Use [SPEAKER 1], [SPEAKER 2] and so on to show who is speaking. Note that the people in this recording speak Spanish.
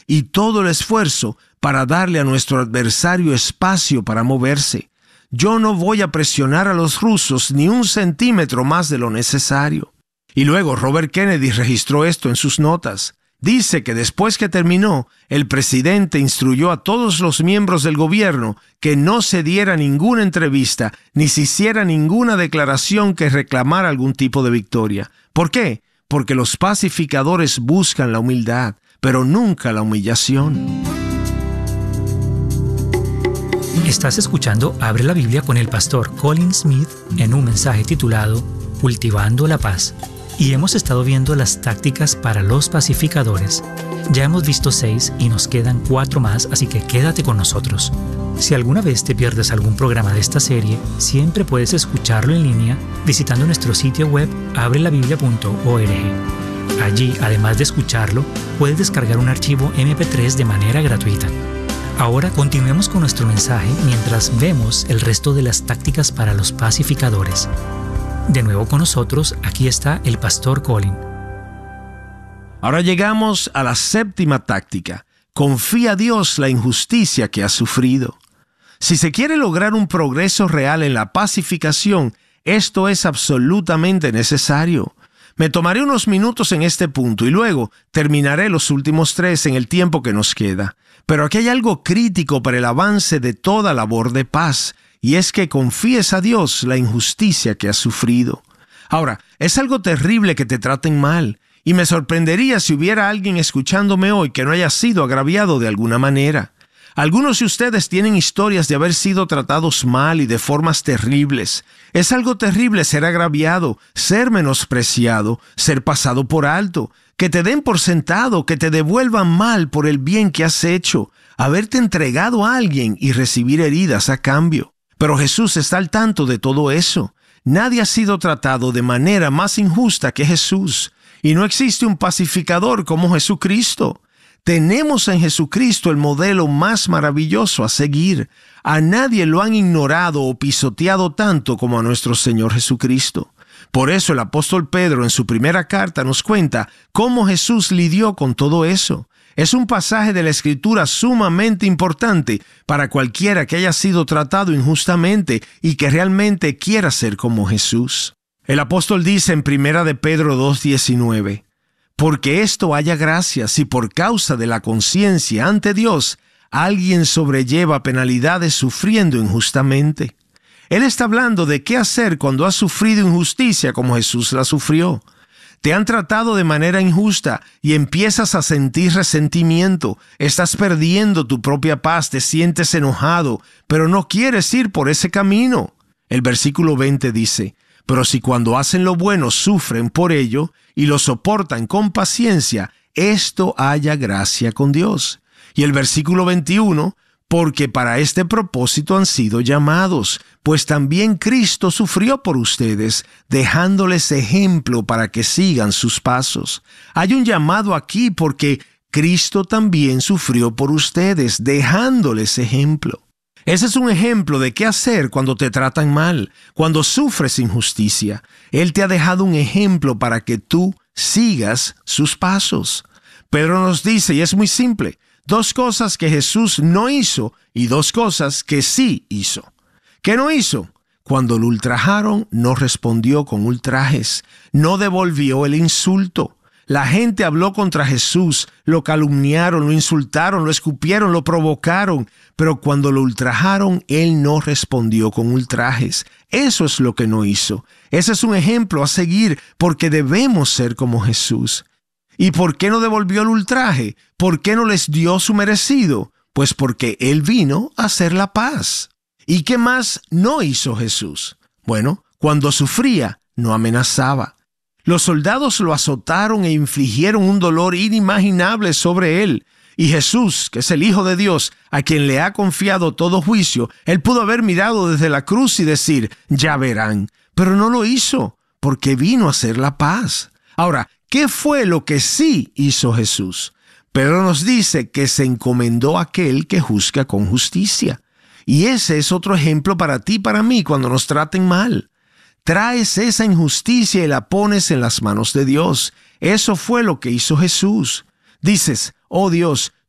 [SPEAKER 1] y todo el esfuerzo para darle a nuestro adversario espacio para moverse. Yo no voy a presionar a los rusos ni un centímetro más de lo necesario. Y luego Robert Kennedy registró esto en sus notas. Dice que después que terminó, el presidente instruyó a todos los miembros del gobierno que no se diera ninguna entrevista ni se hiciera ninguna declaración que reclamara algún tipo de victoria. ¿Por qué? Porque los pacificadores buscan la humildad, pero nunca la humillación.
[SPEAKER 2] Estás escuchando Abre la Biblia con el pastor Colin Smith en un mensaje titulado Cultivando la Paz. Y hemos estado viendo las tácticas para los pacificadores. Ya hemos visto 6 y nos quedan 4 más, así que quédate con nosotros. Si alguna vez te pierdes algún programa de esta serie, siempre puedes escucharlo en línea visitando nuestro sitio web abrelabiblia.org. Allí, además de escucharlo, puedes descargar un archivo MP3 de manera gratuita. Ahora continuemos con nuestro mensaje mientras vemos el resto de las tácticas para los pacificadores. De nuevo con nosotros, aquí está el pastor Colin.
[SPEAKER 1] Ahora llegamos a la 7ª táctica. Confía a Dios la injusticia que has sufrido. Si se quiere lograr un progreso real en la pacificación, esto es absolutamente necesario. Me tomaré unos minutos en este punto y luego terminaré los últimos 3 en el tiempo que nos queda. Pero aquí hay algo crítico para el avance de toda labor de paz, y es que confíes a Dios la injusticia que has sufrido. Ahora, es algo terrible que te traten mal, y me sorprendería si hubiera alguien escuchándome hoy que no haya sido agraviado de alguna manera. Algunos de ustedes tienen historias de haber sido tratados mal y de formas terribles. Es algo terrible ser agraviado, ser menospreciado, ser pasado por alto, que te den por sentado, que te devuelvan mal por el bien que has hecho, haberte entregado a alguien y recibir heridas a cambio. Pero Jesús está al tanto de todo eso. Nadie ha sido tratado de manera más injusta que Jesús, y no existe un pacificador como Jesucristo. Tenemos en Jesucristo el modelo más maravilloso a seguir. A nadie lo han ignorado o pisoteado tanto como a nuestro Señor Jesucristo. Por eso el apóstol Pedro en su primera carta nos cuenta cómo Jesús lidió con todo eso. Es un pasaje de la Escritura sumamente importante para cualquiera que haya sido tratado injustamente y que realmente quiera ser como Jesús. El apóstol dice en 1 de Pedro 2:19, porque esto haya gracia si por causa de la conciencia ante Dios alguien sobrelleva penalidades sufriendo injustamente. Él está hablando de qué hacer cuando has sufrido injusticia como Jesús la sufrió. Te han tratado de manera injusta y empiezas a sentir resentimiento. Estás perdiendo tu propia paz, te sientes enojado, pero no quieres ir por ese camino. El versículo 20 dice, pero si cuando hacen lo bueno sufren por ello y lo soportan con paciencia, esto haya gracia con Dios. Y el versículo 21, porque para este propósito han sido llamados, pues también Cristo sufrió por ustedes, dejándoles ejemplo para que sigan sus pasos. Hay un llamado aquí porque Cristo también sufrió por ustedes, dejándoles ejemplo. Ese es un ejemplo de qué hacer cuando te tratan mal, cuando sufres injusticia. Él te ha dejado un ejemplo para que tú sigas sus pasos. Pedro nos dice, y es muy simple, 2 cosas que Jesús no hizo y 2 cosas que sí hizo. ¿Qué no hizo? Cuando lo ultrajaron, no respondió con ultrajes, no devolvió el insulto. La gente habló contra Jesús, lo calumniaron, lo insultaron, lo escupieron, lo provocaron, pero cuando lo ultrajaron, Él no respondió con ultrajes. Eso es lo que no hizo. Ese es un ejemplo a seguir porque debemos ser como Jesús. ¿Y por qué no devolvió el ultraje? ¿Por qué no les dio su merecido? Pues porque Él vino a hacer la paz. ¿Y qué más no hizo Jesús? Bueno, cuando sufría, no amenazaba. Los soldados lo azotaron e infligieron un dolor inimaginable sobre él. Y Jesús, que es el Hijo de Dios, a quien le ha confiado todo juicio, él pudo haber mirado desde la cruz y decir, ya verán. Pero no lo hizo, porque vino a hacer la paz. Ahora, ¿qué fue lo que sí hizo Jesús? Pedro nos dice que se encomendó a aquel que juzga con justicia. Y ese es otro ejemplo para ti y para mí cuando nos traten mal. Traes esa injusticia y la pones en las manos de Dios. Eso fue lo que hizo Jesús. Dices, oh Dios,